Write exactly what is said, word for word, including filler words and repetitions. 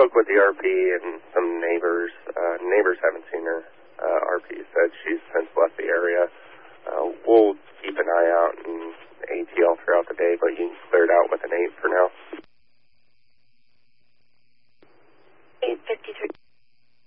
spoke with the R P and some neighbors. Uh, neighbors haven't seen her.